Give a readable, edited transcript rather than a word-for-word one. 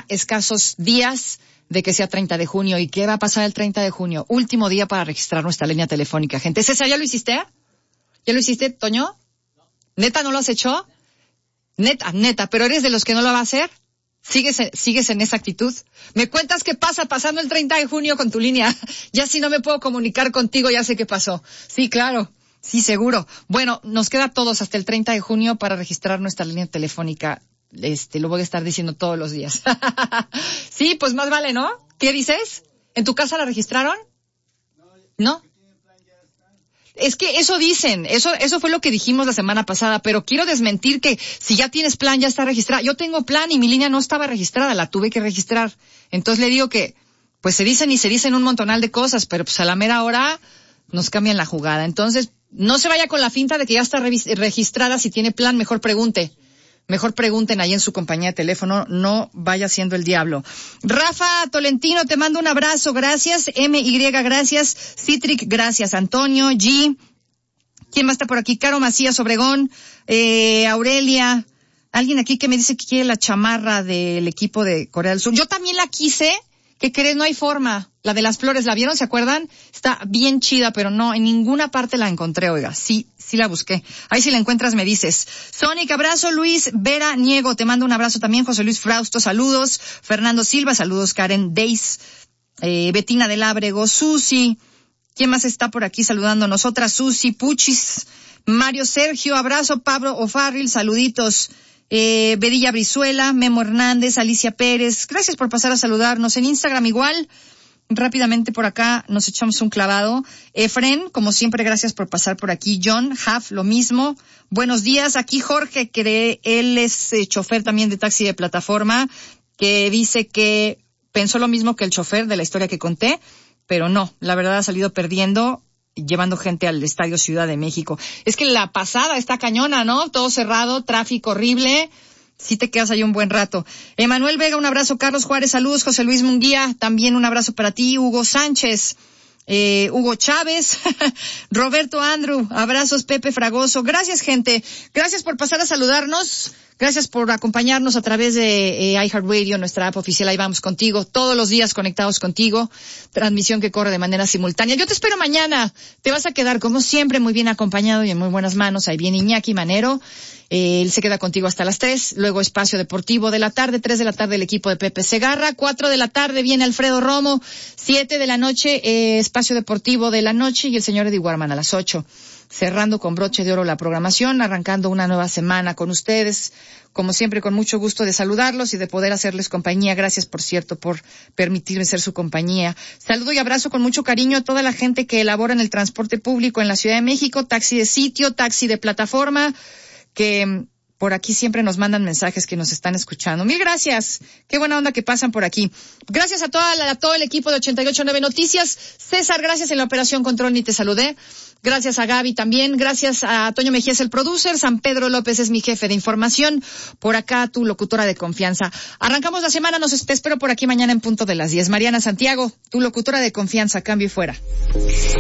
escasos días de que sea 30 de junio. ¿Y qué va a pasar el 30 de junio? Último día para registrar nuestra línea telefónica, gente. César, ¿ya lo hiciste? ¿Ya lo hiciste, Toño? ¿Neta no lo has hecho? Neta, pero eres de los que no lo va a hacer. ¿Sigues en esa actitud? ¿Me cuentas qué pasa pasando el 30 de junio con tu línea? Ya si no me puedo comunicar contigo, ya sé qué pasó. Sí, claro. Sí, seguro. Bueno, nos queda a todos hasta el 30 de junio para registrar nuestra línea telefónica. Lo voy a estar diciendo todos los días. Sí, pues más vale, ¿no? ¿Qué dices? ¿En tu casa la registraron? ¿No? Es que eso dicen, eso fue lo que dijimos la semana pasada, pero quiero desmentir que si ya tienes plan, ya está registrada. Yo tengo plan y mi línea no estaba registrada, la tuve que registrar. Entonces le digo que, pues se dicen un montonal de cosas, pero pues a la mera hora nos cambian la jugada. Entonces, no se vaya con la finta de que ya está registrada. Si tiene plan, mejor pregunten ahí en su compañía de teléfono, no vaya siendo el diablo. Rafa Tolentino, te mando un abrazo, gracias. MY, gracias. Citric, gracias. Antonio, G. ¿Quién más está por aquí? Caro Macías Obregón, Aurelia. Alguien aquí que me dice que quiere la chamarra del equipo de Corea del Sur. Yo también la quise. ¿Qué crees? No hay forma. La de las flores, ¿la vieron? ¿Se acuerdan? Está bien chida, pero no, en ninguna parte la encontré, oiga. Sí la busqué. Ahí si la encuentras me dices. Sonic, abrazo. Luis Vera Niego, te mando un abrazo también. José Luis Frausto, saludos. Fernando Silva, saludos. Karen Deis, Betina del Ábrego, Susi. ¿Quién más está por aquí saludándonos? Otra Susi, Puchis, Mario Sergio, abrazo. Pablo O'Farrill, saluditos. Bedilla Brizuela, Memo Hernández, Alicia Pérez, gracias por pasar a saludarnos. En Instagram igual, rápidamente por acá nos echamos un clavado. Efren, como siempre, gracias por pasar por aquí. John, Haf, lo mismo. Buenos días, aquí Jorge, que él es chofer también de taxi de plataforma, que dice que pensó lo mismo que el chofer de la historia que conté, pero no, la verdad ha salido perdiendo, llevando gente al Estadio Ciudad de México. Es que la pasada está cañona, ¿no? Todo cerrado, tráfico horrible. Sí te quedas ahí un buen rato. Emanuel Vega, un abrazo. Carlos Juárez, saludos. José Luis Munguía, también un abrazo para ti. Hugo Sánchez, Hugo Chávez, Roberto Andrew, abrazos. Pepe Fragoso. Gracias, gente. Gracias por pasar a saludarnos. Gracias por acompañarnos a través de iHeartRadio, nuestra app oficial. Ahí vamos contigo, todos los días conectados contigo. Transmisión que corre de manera simultánea. Yo te espero mañana. Te vas a quedar, como siempre, muy bien acompañado y en muy buenas manos. Ahí viene Iñaki Manero. Él se queda contigo hasta las 3. Luego Espacio Deportivo de la tarde. 3 de la tarde el equipo de Pepe Segarra. 4 de la tarde viene Alfredo Romo. 7 de la noche, Espacio Deportivo de la noche y el señor Eddie Warman a las 8. Cerrando con broche de oro la programación, arrancando una nueva semana con ustedes, como siempre con mucho gusto de saludarlos y de poder hacerles compañía. Gracias, por cierto, por permitirme ser su compañía. Saludo y abrazo con mucho cariño a toda la gente que elabora en el transporte público en la Ciudad de México, taxi de sitio, taxi de plataforma, que por aquí siempre nos mandan mensajes que nos están escuchando. Mil gracias. Qué buena onda que pasan por aquí. Gracias a todo el equipo de 88.9 Noticias. César, gracias en la operación control, ni te saludé. Gracias a Gaby también. Gracias a Toño Mejías, el producer. San Pedro López es mi jefe de información. Por acá, tu locutora de confianza. Arrancamos la semana. Te espero por aquí mañana en punto de las 10. Mariana Santiago, tu locutora de confianza. Cambio y fuera.